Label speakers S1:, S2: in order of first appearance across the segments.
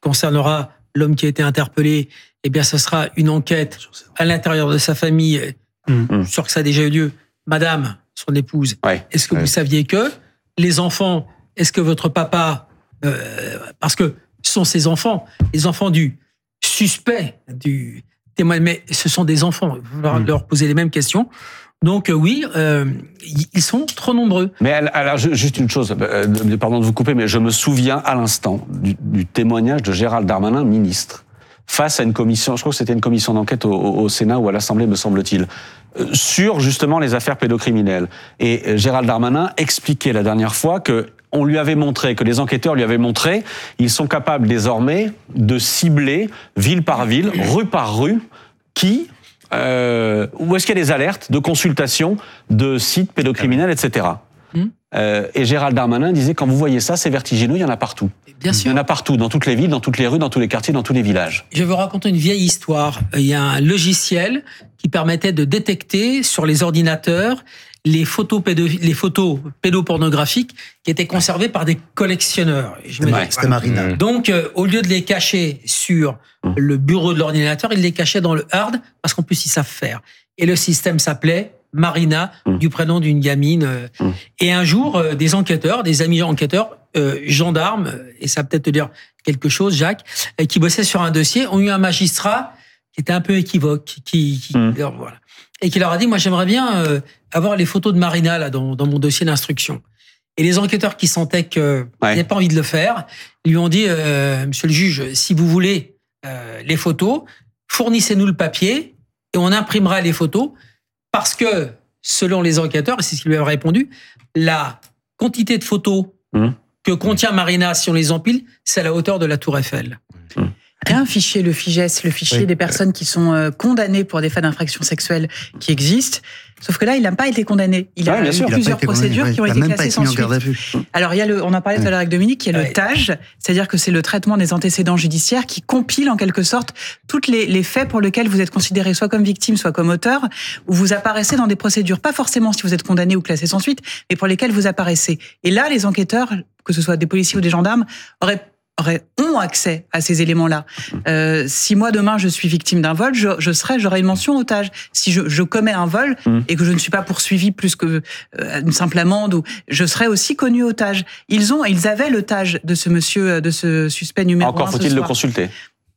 S1: concernera l'homme qui a été interpellé, eh bien, ce sera une enquête à l'intérieur de sa famille. Je suis sûr que ça a déjà eu lieu. Madame, son épouse, est-ce que vous saviez que les enfants, est-ce que votre papa, parce que ce sont ses enfants, les enfants du suspect, du témoin, mais ce sont des enfants, il va leur poser les mêmes questions. Donc oui, ils sont trop nombreux.
S2: Mais alors, juste une chose, pardon de vous couper, mais je me souviens à l'instant du témoignage de Gérald Darmanin, ministre, face à une commission, je crois que c'était une commission d'enquête au Sénat ou à l'Assemblée, me semble-t-il, sur justement les affaires pédocriminelles. Et Gérald Darmanin expliquait la dernière fois que on lui avait montré, que les enquêteurs lui avaient montré, ils sont capables désormais de cibler ville par ville, rue par rue, où est-ce qu'il y a des alertes de consultation de sites pédocriminels, etc. Et Gérald Darmanin disait, quand vous voyez ça, c'est vertigineux, il y en a partout.
S1: Bien sûr.
S2: Il y en a partout, dans toutes les villes, dans toutes les rues, dans tous les quartiers, dans tous les villages.
S1: Je vais vous raconter une vieille histoire. Il y a un logiciel qui permettait de détecter sur les ordinateurs les photos pédopornographiques qui étaient conservées par des collectionneurs.
S3: C'était Marina.
S1: Donc, au lieu de les cacher sur le bureau de l'ordinateur, ils les cachaient dans le hard parce qu'en plus, ils savent faire. Et le système s'appelait Marina, du prénom d'une gamine. Et un jour, des enquêteurs, des amis enquêteurs, gendarmes, et ça va peut-être te dire quelque chose, Jacques, qui bossaient sur un dossier, ont eu un magistrat qui était un peu équivoque, voilà, et qui leur a dit, moi j'aimerais bien avoir les photos de Marina là dans mon dossier d'instruction. Et les enquêteurs qui sentaient qu'ils n'avaient pas envie de le faire, lui ont dit, monsieur le juge, si vous voulez les photos, fournissez-nous le papier et on imprimera les photos, parce que selon les enquêteurs, et c'est ce qu'ils lui avaient répondu, la quantité de photos que contient Marina, si on les empile, c'est à la hauteur de la Tour Eiffel.
S4: Il y a un fichier, le FIGES, le fichier des personnes qui sont condamnées pour des faits d'infraction sexuelle qui existe. Sauf que là, il n'a pas été condamné. Il a eu plusieurs procédures qui ont été classées sans suite. Alors, on en parlait tout à l'heure avec Dominique, il y a le TAJ, c'est-à-dire que c'est le traitement des antécédents judiciaires qui compile en quelque sorte toutes les faits pour lesquels vous êtes considéré soit comme victime, soit comme auteur, où vous apparaissez dans des procédures, pas forcément si vous êtes condamné ou classé sans suite, mais pour lesquelles vous apparaissez. Et là, les enquêteurs, que ce soit des policiers ou des gendarmes, ont accès à ces éléments-là. Si moi demain je suis victime d'un vol, j'aurai une mention otage. Si je commets un vol et que je ne suis pas poursuivi plus que une simple amende, je serai aussi connu otage. Ils avaient le TAJ de ce monsieur, de ce suspect numéro 1.
S2: Encore faut-il le consulter.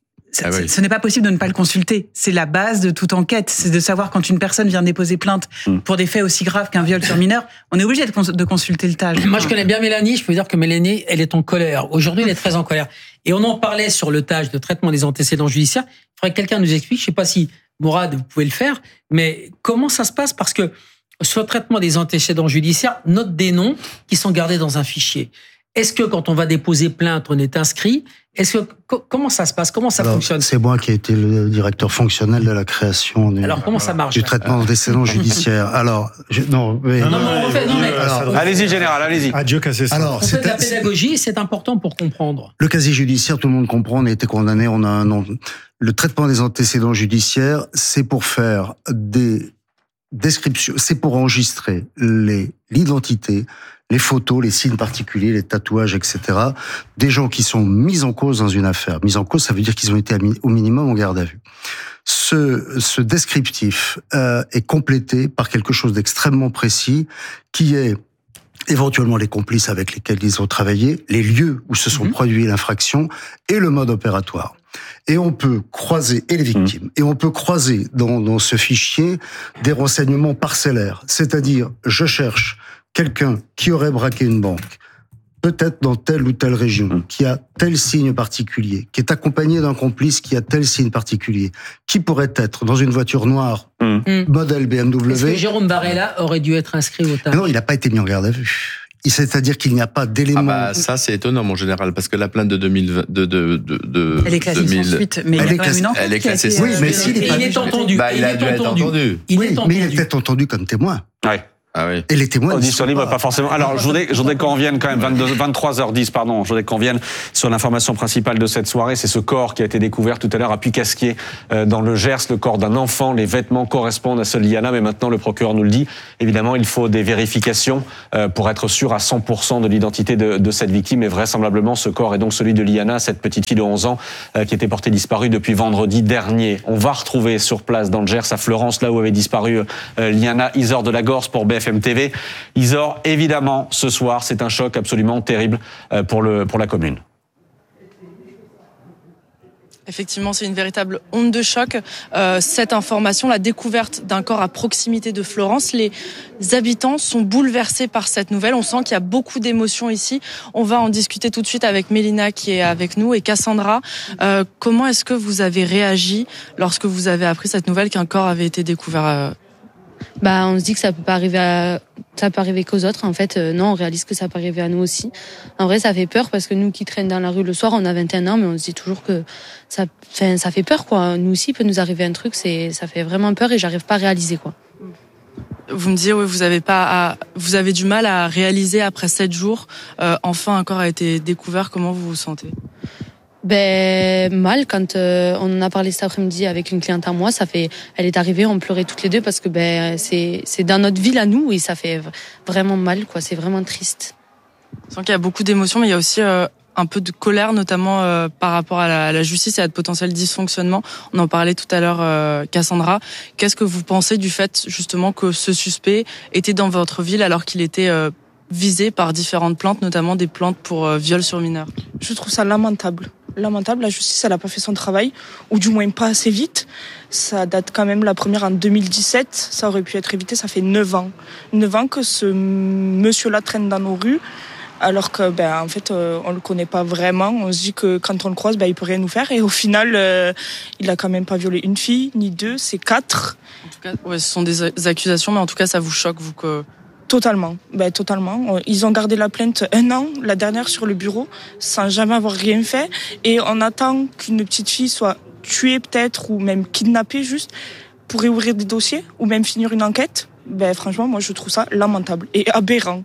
S4: Ce n'est pas possible de ne pas le consulter. C'est la base de toute enquête. C'est de savoir quand une personne vient déposer plainte pour des faits aussi graves qu'un viol sur mineur, on est obligé de consulter le TAJ.
S1: Moi, je connais bien Mélanie. Je peux vous dire que Mélanie, elle est en colère. Aujourd'hui, elle est très en colère. Et on en parlait sur le TAJ de traitement des antécédents judiciaires. Il faudrait que quelqu'un nous explique. Je ne sais pas si, Mourad, vous pouvez le faire, mais comment ça se passe? Parce que sur le traitement des antécédents judiciaires, note des noms qui sont gardés dans un fichier. Est-ce que quand on va déposer plainte, on est inscrit? Comment ça se passe? Comment ça fonctionne?
S3: C'est moi qui ai été le directeur fonctionnel de la création
S1: comment ça marche,
S3: du traitement d'antécédents judiciaires.
S2: Allez-y, général, allez-y.
S5: Adieu, casser ça.
S1: Alors, c'est de la pédagogie, c'est important pour comprendre.
S3: Le casier judiciaire, tout le monde comprend, on a été condamné, on a un nom. Le traitement des antécédents judiciaires, c'est pour faire des descriptions, c'est pour enregistrer l'identité, les photos, les signes particuliers, les tatouages, etc. des gens qui sont mis en cause dans une affaire. Mis en cause, ça veut dire qu'ils ont été au minimum en garde à vue. Ce descriptif est complété par quelque chose d'extrêmement précis, qui est éventuellement les complices avec lesquels ils ont travaillé, les lieux où se sont produits l'infraction et le mode opératoire. Et on peut croiser, et les victimes, et on peut croiser dans ce fichier des renseignements parcellaires. C'est-à-dire, je cherche quelqu'un qui aurait braqué une banque, peut-être dans telle ou telle région, qui a tel signe particulier, qui est accompagné d'un complice qui a tel signe particulier, qui pourrait être dans une voiture noire, modèle BMW.
S1: Est-ce que Jérôme Barella aurait dû être inscrit au TAJ?
S3: Non, il n'a pas été mis en garde à vue. C'est-à-dire qu'il n'y a pas d'éléments...
S6: ça, c'est étonnant, mon général, parce que la plainte de 2020...
S4: Elle est classée sans suite, mais il y a quand même une enquête.
S6: Elle est classée sans
S3: suite.
S1: Oui, mais s'il est entendu.
S6: Il a dû être entendu.
S3: Mais il était entendu comme témoin.
S2: Ouais.
S6: Ah oui.
S3: Et les témoins.
S2: Audition libre, pas forcément. Alors, je voudrais qu'on revienne quand même, 23h10, pardon, je voudrais qu'on revienne sur l'information principale de cette soirée. C'est ce corps qui a été découvert tout à l'heure à Puycasquier, dans le Gers, le corps d'un enfant. Les vêtements correspondent à ceux de Liana, mais maintenant le procureur nous le dit. Évidemment, il faut des vérifications pour être sûr à 100% de l'identité de cette victime. Et vraisemblablement, ce corps est donc celui de Liana, cette petite fille de 11 ans qui était portée disparue depuis vendredi dernier. On va retrouver sur place dans le Gers, à Fleurance, là où avait disparu Liana, Isor de la Gorse pour BFM TV. Isor, évidemment, ce soir, c'est un choc absolument terrible pour la commune.
S5: Effectivement, c'est une véritable onde de choc. Cette information, la découverte d'un corps à proximité de Fleurance, les habitants sont bouleversés par cette nouvelle. On sent qu'il y a beaucoup d'émotions ici. On va en discuter tout de suite avec Mélina qui est avec nous et Cassandra. Comment est-ce que vous avez réagi lorsque vous avez appris cette nouvelle qu'un corps avait été découvert
S7: On se dit que ça peut pas arriver qu'aux autres. En fait, non, on réalise que ça peut arriver à nous aussi. En vrai, ça fait peur parce que nous qui traînons dans la rue le soir, on a 21 ans, mais on se dit toujours que ça fait peur, quoi. Nous aussi, il peut nous arriver un truc, ça fait vraiment peur et j'arrive pas à réaliser, quoi.
S5: Vous me disiez, oui, vous avez du mal à réaliser après 7 jours. Enfin, un corps a été découvert. Comment vous vous sentez ?
S7: Mal, quand on en a parlé cet après-midi avec une cliente à moi, elle est arrivée, on pleurait toutes les deux parce que c'est dans notre ville à nous et ça fait vraiment mal, quoi. C'est vraiment triste.
S5: Je sens qu'il y a beaucoup d'émotions, mais il y a aussi un peu de colère, notamment par rapport à la justice et à de potentiels dysfonctionnements. On en parlait tout à l'heure, Cassandra. Qu'est-ce que vous pensez du fait, justement, que ce suspect était dans votre ville alors qu'il était visé par différentes plaintes, notamment des plaintes pour viol sur mineurs ?
S8: Je trouve ça lamentable. La justice, elle a pas fait son travail, ou du moins pas assez vite. Ça date quand même, la première en 2017, ça aurait pu être évité, ça fait 9 ans. 9 ans que ce monsieur-là traîne dans nos rues, alors que, en fait, on le connaît pas vraiment. On se dit que quand on le croise, il peut rien nous faire, et au final, il a quand même pas violé une fille, ni deux, c'est 4.
S5: En tout cas, ouais, ce sont des accusations, mais en tout cas, ça vous choque, vous, que...
S8: Totalement. Ils ont gardé la plainte 1 an, la dernière sur le bureau, sans jamais avoir rien fait. Et on attend qu'une petite fille soit tuée peut-être, ou même kidnappée juste, pour réouvrir des dossiers, ou même finir une enquête. Franchement, moi je trouve ça lamentable et aberrant.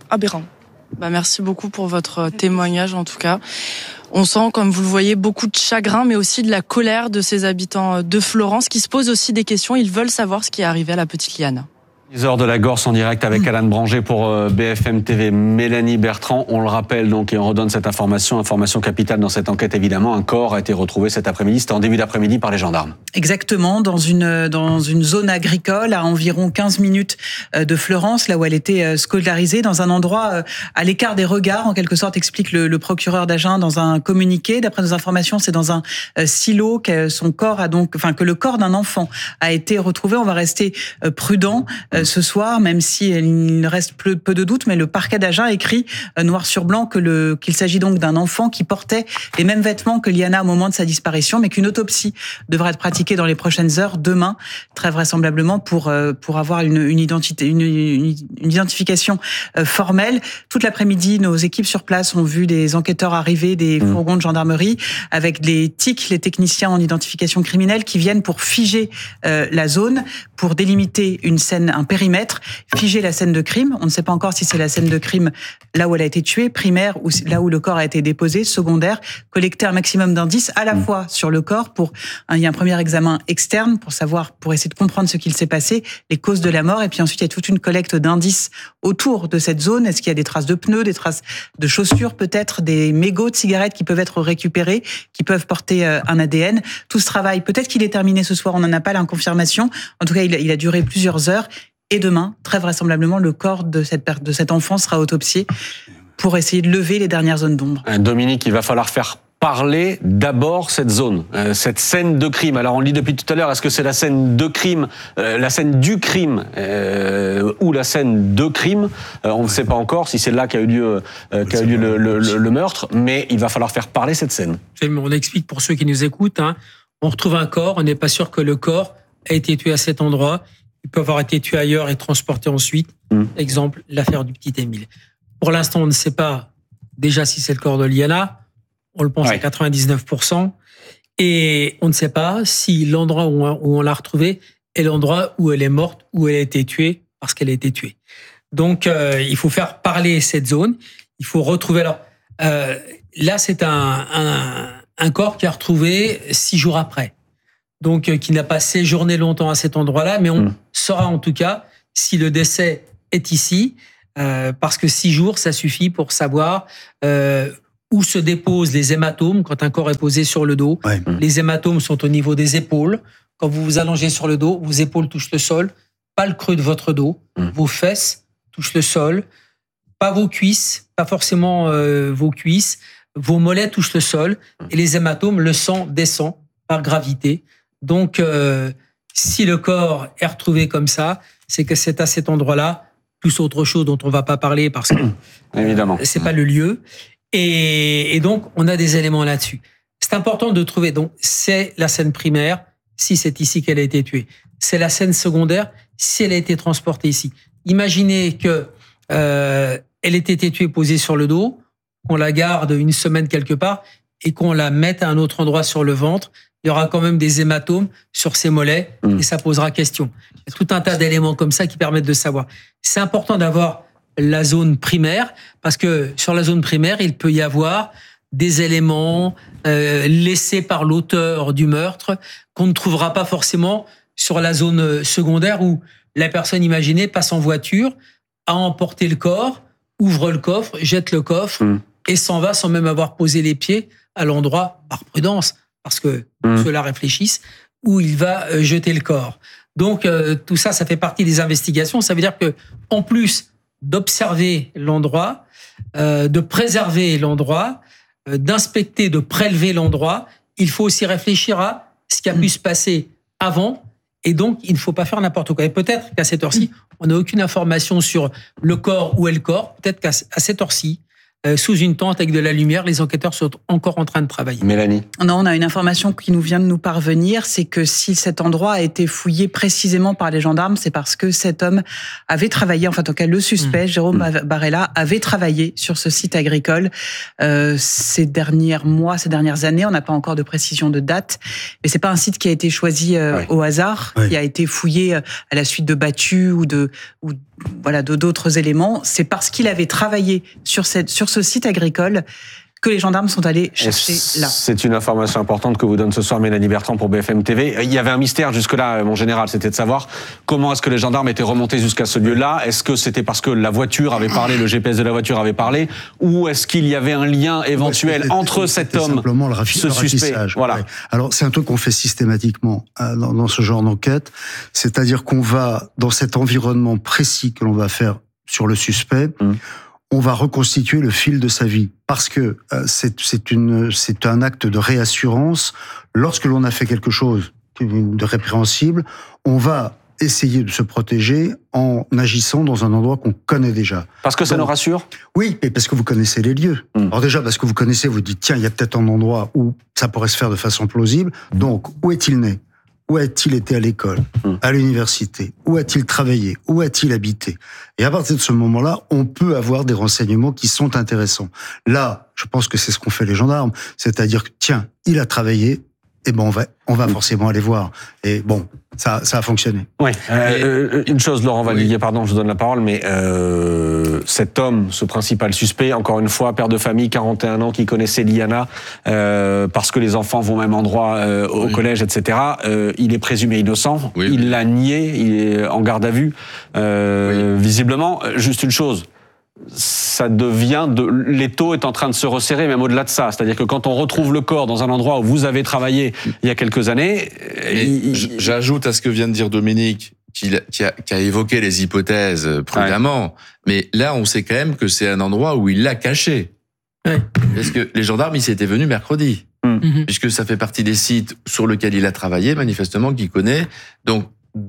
S5: Merci beaucoup pour votre témoignage en tout cas. On sent, comme vous le voyez, beaucoup de chagrin, mais aussi de la colère de ces habitants de Fleurance qui se posent aussi des questions. Ils veulent savoir ce qui est arrivé à la petite Liana.
S2: Isor de la Gorse en direct avec Alan Branger pour BFM TV. Mélanie Bertrand, on le rappelle donc et on redonne cette information capitale dans cette enquête évidemment. Un corps a été retrouvé cet après-midi, c'était en début d'après-midi par les gendarmes.
S4: Exactement, dans une zone agricole à environ 15 minutes de Fleurance, là où elle était scolarisée, dans un endroit à l'écart des regards, en quelque sorte, explique le procureur d'Agen dans un communiqué. D'après nos informations, c'est dans un silo que le corps d'un enfant a été retrouvé. On va rester prudent ce soir, même s'il reste peu de doutes, mais le parquet d'Agen écrit noir sur blanc qu'il s'agit donc d'un enfant qui portait les mêmes vêtements que Liana au moment de sa disparition, mais qu'une autopsie devra être pratiquée dans les prochaines heures, demain, très vraisemblablement, pour avoir une identification formelle. Toute l'après-midi, nos équipes sur place ont vu des enquêteurs arriver, des fourgons de gendarmerie, avec les TIC, les techniciens en identification criminelle, qui viennent pour figer la zone, pour délimiter une scène, un périmètre, figer la scène de crime. On ne sait pas encore si c'est la scène de crime là où elle a été tuée, primaire, ou là où le corps a été déposé, secondaire, collecter un maximum d'indices à la fois sur le corps il y a un premier examen externe pour essayer de comprendre ce qu'il s'est passé, les causes de la mort, et puis ensuite il y a toute une collecte d'indices autour de cette zone. Est-ce qu'il y a des traces de pneus, des traces de chaussures, peut-être des mégots de cigarettes qui peuvent être récupérés, qui peuvent porter un ADN. Tout ce travail, peut-être qu'il est terminé ce soir, on n'en a pas la confirmation. En tout cas, il a duré plusieurs heures. Et demain, très vraisemblablement, le corps de cet enfant sera autopsié pour essayer de lever les dernières zones d'ombre.
S2: Dominique, il va falloir faire parler d'abord cette zone, cette scène de crime. Alors on le dit depuis tout à l'heure, est-ce que c'est la scène de crime, la scène du crime ou la scène de crime? On ne sait pas encore si c'est là qu'a eu lieu le meurtre, mais il va falloir faire parler cette scène.
S1: On explique pour ceux qui nous écoutent, on retrouve un corps, on n'est pas sûr que le corps a été tué à cet endroit. Il peut avoir été tué ailleurs et transporté ensuite. Exemple, l'affaire du petit Émile. Pour l'instant, on ne sait pas déjà si c'est le corps de Liana. On le pense à 99%. Et on ne sait pas si l'endroit où on l'a retrouvée est l'endroit où elle est morte, où elle a été tuée parce qu'elle a été tuée. Donc, il faut faire parler cette zone. Il faut retrouver... Alors, là, c'est un corps qui est retrouvé 6 jours après. Donc, qui n'a pas séjourné longtemps à cet endroit-là, mais on saura en tout cas si le décès est ici, parce que 6 jours, ça suffit pour savoir où se déposent les hématomes quand un corps est posé sur le dos. Ouais. Les hématomes sont au niveau des épaules. Quand vous vous allongez sur le dos, vos épaules touchent le sol, pas le creux de votre dos. Vos fesses touchent le sol, pas vos cuisses, pas forcément vos cuisses. Vos mollets touchent le sol et les hématomes, le sang descend par gravité. Donc, si le corps est retrouvé comme ça, c'est que c'est à cet endroit-là, plus autre chose dont on va pas parler parce que évidemment, c'est pas le lieu. Et donc, on a des éléments là-dessus. C'est important de trouver. Donc, c'est la scène primaire, si c'est ici qu'elle a été tuée. C'est la scène secondaire, si elle a été transportée ici. Imaginez que elle ait été tuée posée sur le dos, qu'on la garde une semaine quelque part et qu'on la mette à un autre endroit sur le ventre. Il y aura quand même des hématomes sur ses mollets et ça posera question. Il y a tout un tas d'éléments comme ça qui permettent de savoir. C'est important d'avoir la zone primaire parce que sur la zone primaire, il peut y avoir des éléments laissés par l'auteur du meurtre qu'on ne trouvera pas forcément sur la zone secondaire où la personne imaginée passe en voiture, a emporté le corps, ouvre le coffre, jette le coffre et s'en va sans même avoir posé les pieds à l'endroit par prudence. Parce que ceux-là réfléchissent, où il va jeter le corps. Donc, tout ça, ça fait partie des investigations. Ça veut dire que, en plus d'observer l'endroit, de préserver l'endroit, d'inspecter, de prélever l'endroit, il faut aussi réfléchir à ce qui a pu se passer avant. Et donc, il ne faut pas faire n'importe quoi. Et peut-être qu'à cette heure-ci, on n'a aucune information sur le corps, où est le corps. Peut-être qu'à cette heure-ci, sous une tente avec de la lumière, les enquêteurs sont encore en train de travailler.
S2: Mélanie.
S4: Non, on a une information qui nous vient de nous parvenir, c'est que si cet endroit a été fouillé précisément par les gendarmes, c'est parce que cet homme avait travaillé, enfin en tout cas le suspect, Jérôme Barella, avait travaillé sur ce site agricole ces derniers mois, ces dernières années. On n'a pas encore de précision de date, mais c'est pas un site qui a été choisi au hasard, qui a été fouillé à la suite de battues ou d'autres éléments. C'est parce qu'il avait travaillé sur ce site agricole que les gendarmes sont allés chercher là.
S2: C'est une information importante que vous donne ce soir Mélanie Bertrand pour BFM TV. Il y avait un mystère jusque-là, mon général, c'était de savoir comment est-ce que les gendarmes étaient remontés jusqu'à ce lieu-là. Est-ce que c'était parce que la voiture avait parlé, le GPS de la voiture avait parlé, ou est-ce qu'il y avait un lien éventuel entre cet homme,
S3: simplement le
S2: suspect.
S3: Voilà. Ouais. Alors c'est un truc qu'on fait systématiquement dans ce genre d'enquête, c'est-à-dire qu'on va dans cet environnement précis que l'on va faire sur le suspect. On va reconstituer le fil de sa vie parce que c'est un acte de réassurance. Lorsque l'on a fait quelque chose de répréhensible, on va essayer de se protéger en agissant dans un endroit qu'on connaît déjà.
S2: Parce que ça nous rassure ?
S3: Oui, et parce que vous connaissez les lieux. Alors déjà, parce que vous connaissez, vous dites, tiens, il y a peut-être un endroit où ça pourrait se faire de façon plausible. Donc, où est-il né ? Où a-t-il été à l'école, à l'université? Où a-t-il travaillé? Où a-t-il habité? Et à partir de ce moment-là, on peut avoir des renseignements qui sont intéressants. Là, je pense que c'est ce qu'ont fait les gendarmes. C'est-à-dire que, tiens, il a travaillé, et ben on va forcément aller voir. Et bon, ça a fonctionné.
S2: Oui. Une chose, Laurent Valdiguier, pardon, je vous donne la parole, mais cet homme, ce principal suspect, encore une fois, père de famille, 41 ans, qui connaissait Liana, parce que les enfants vont au même endroit au collège, etc. Il est présumé innocent. Oui, il l'a nié. Il est en garde à vue. Visiblement, juste une chose. Ça devient l'étau est en train de se resserrer, même au-delà de ça. C'est-à-dire que quand on retrouve le corps dans un endroit où vous avez travaillé il y a quelques années...
S6: J'ajoute à ce que vient de dire Dominique, qui a évoqué les hypothèses prudemment, mais là, on sait quand même que c'est un endroit où il l'a caché. Parce que les gendarmes, ils étaient venus mercredi, puisque ça fait partie des sites sur lesquels il a travaillé, manifestement, qu'il connaît. Donc,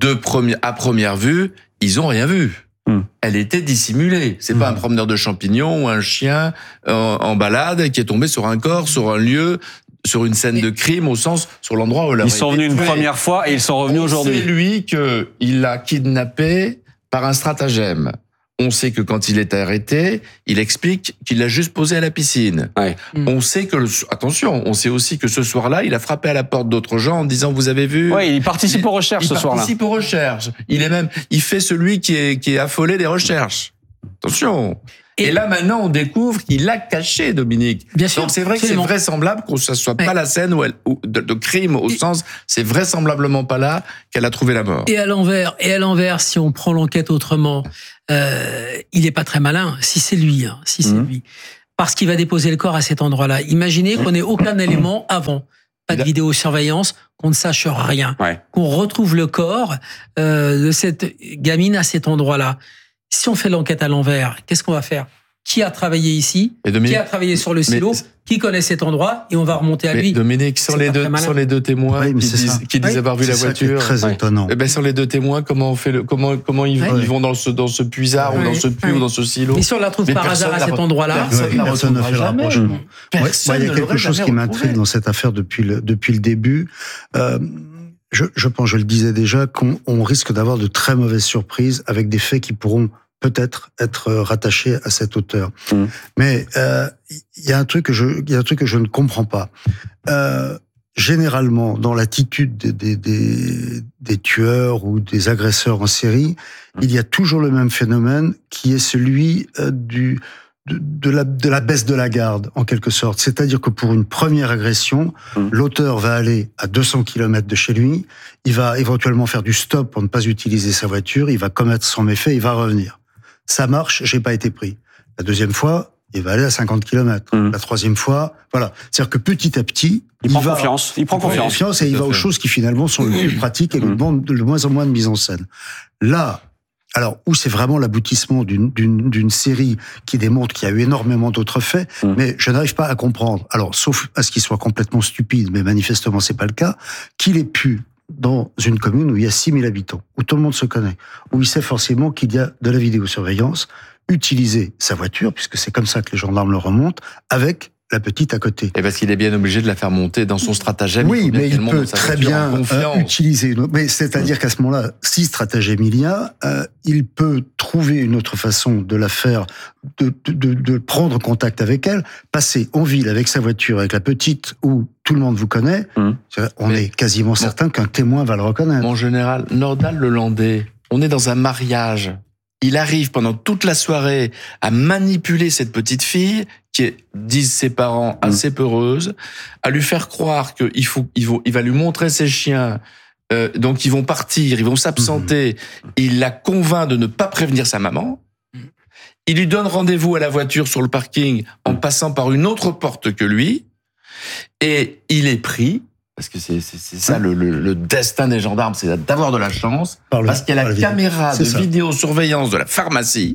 S6: à première vue, ils ont rien vu. Elle était dissimulée. C'est pas un promeneur de champignons ou un chien en balade qui est tombé sur un corps, sur un lieu, sur une scène de crime, au sens, sur l'endroit où
S2: ils sont venus une première fois et ils sont revenus aujourd'hui.
S6: C'est lui qu'il l'a kidnappé par un stratagème. On sait que quand il est arrêté, il explique qu'il l'a juste posé à la piscine.
S2: Ouais.
S6: On sait que, attention, on sait aussi que ce soir-là, il a frappé à la porte d'autres gens en disant, vous avez vu?
S2: Ouais, il participe aux recherches ce soir-là.
S6: Il participe aux recherches. Il fait celui qui est affolé des recherches. Attention. Et là, maintenant, on découvre qu'il a caché, Dominique.
S1: Bien sûr.
S6: Donc, c'est vrai que c'est vraisemblable que ce soit pas la scène de crime au sens, c'est vraisemblablement pas là qu'elle a trouvé la mort.
S1: Et à l'envers, si on prend l'enquête autrement, il est pas très malin. Si c'est lui, lui. Parce qu'il va déposer le corps à cet endroit-là. Imaginez qu'on n'ait aucun élément avant. Pas de vidéosurveillance, qu'on ne sache rien. Qu'on retrouve le corps de cette gamine à cet endroit-là. Si on fait l'enquête à l'envers, qu'est-ce qu'on va faire? Qui a travaillé ici? Qui a travaillé sur le silo? Qui connaît cet endroit? Et on va remonter à lui.
S6: Dominique, sans les deux témoins qui disent avoir vu la voiture.
S3: C'est très étonnant.
S6: Sans les deux témoins, comment on fait comment ils vont dans ce puisard ou dans ce puits ou dans ce silo?
S1: Mais si on la trouve par hasard à cet endroit-là,
S3: personne ne fait le rapprochement. Il y a quelque chose qui m'intrigue dans cette affaire depuis le début. Je pense, je le disais déjà, qu'on risque d'avoir de très mauvaises surprises avec des faits qui pourront peut-être être rattachés à cet auteur. Mais il y a un truc que je ne comprends pas. Généralement, dans l'attitude des tueurs ou des agresseurs en série, il y a toujours le même phénomène qui est celui de la baisse de la garde, en quelque sorte. C'est-à-dire que pour une première agression, l'auteur va aller à 200 km de chez lui, il va éventuellement faire du stop pour ne pas utiliser sa voiture, il va commettre son méfait, il va revenir. Ça marche, j'ai pas été pris. La deuxième fois, il va aller à 50 km. La troisième fois, voilà. C'est-à-dire que petit à petit,
S2: il prend confiance
S3: et il va aux choses qui finalement sont le plus pratiques et le moins en moins de mise en scène. Là, alors, où c'est vraiment l'aboutissement d'une série qui démontre qu'il y a eu énormément d'autres faits, mais je n'arrive pas à comprendre, alors, sauf à ce qu'il soit complètement stupide, mais manifestement c'est pas le cas, qu'il ait pu, dans une commune où il y a 6000 habitants, où tout le monde se connaît, où il sait forcément qu'il y a de la vidéosurveillance, utiliser sa voiture, puisque c'est comme ça que les gendarmes le remontent, avec la petite à côté.
S6: Et parce qu'il est bien obligé de la faire monter dans son stratagème.
S3: Oui, mais il peut très bien utiliser une autre. Mais c'est-à-dire qu'à ce moment-là, si stratagème il y a, il peut trouver une autre façon de la faire, de prendre contact avec elle, passer en ville avec sa voiture, avec la petite où tout le monde vous connaît. On est quasiment certain qu'un témoin va le reconnaître.
S6: Mon général, Nordal Lelandais, on est dans un mariage. Il arrive pendant toute la soirée à manipuler cette petite fille qui est, disent ses parents, assez peureuse, à lui faire croire il va lui montrer ses chiens, donc ils vont partir, ils vont s'absenter. Il la convainc de ne pas prévenir sa maman. Il lui donne rendez-vous à la voiture sur le parking en passant par une autre porte que lui. Et il est pris. Parce que c'est ça le destin des gendarmes, c'est d'avoir de la chance. Parce qu'il y a la caméra de vidéosurveillance de la pharmacie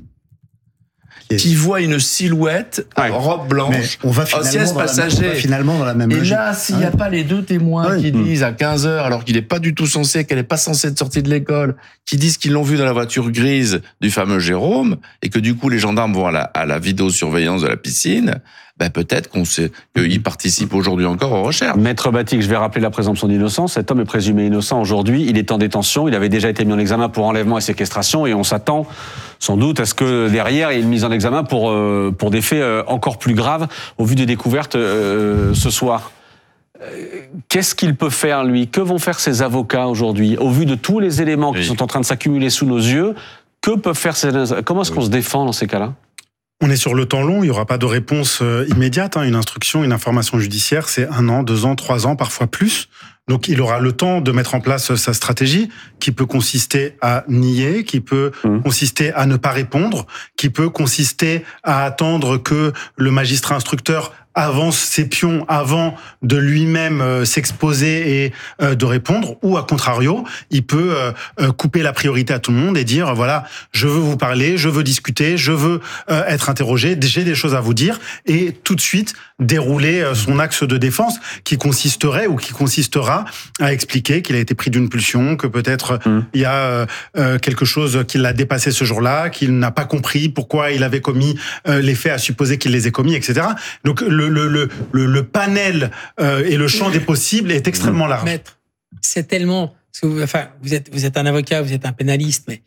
S6: qui voit une silhouette en robe blanche, siège passager.
S3: Finalement dans la même logique.
S6: Et là, s'il n'y a pas les deux témoins qui disent à 15h, alors qu'il n'est pas du tout censé, qu'elle n'est pas censée être sortie de l'école, qui disent qu'ils l'ont vu dans la voiture grise du fameux Jérôme, et que du coup les gendarmes vont à la vidéosurveillance de la piscine, peut-être qu'il participe aujourd'hui encore aux recherches.
S2: Maître Batik, je vais rappeler la présomption d'innocence. Cet homme est présumé innocent aujourd'hui. Il est en détention. Il avait déjà été mis en examen pour enlèvement et séquestration. Et on s'attend sans doute à ce que derrière, il y ait une mise en examen pour des faits encore plus graves au vu des découvertes ce soir. Qu'est-ce qu'il peut faire, lui? Que vont faire ses avocats aujourd'hui? Au vu de tous les éléments qui sont en train de s'accumuler sous nos yeux, que peuvent faire comment est-ce qu'on se défend dans ces cas-là?
S9: On est sur le temps long, il n'y aura pas de réponse immédiate. Une instruction, une information judiciaire, c'est 1 an, 2 ans, 3 ans, parfois plus. Donc il aura le temps de mettre en place sa stratégie, qui peut consister à nier, qui peut consister à ne pas répondre, qui peut consister à attendre que le magistrat instructeur avance ses pions avant de lui-même s'exposer et de répondre, ou à contrario, il peut couper la priorité à tout le monde et dire voilà, je veux vous parler, je veux discuter, je veux être interrogé, j'ai des choses à vous dire, et tout de suite dérouler son axe de défense qui consisterait ou qui consistera à expliquer qu'il a été pris d'une pulsion, que peut-être il y a quelque chose qui l'a dépassé ce jour-là, qu'il n'a pas compris pourquoi il avait commis les faits à supposer qu'il les ait commis, etc. Donc le panel et le champ des possibles est extrêmement large.
S1: Maître, c'est tellement... Vous êtes un avocat, vous êtes un pénaliste, mais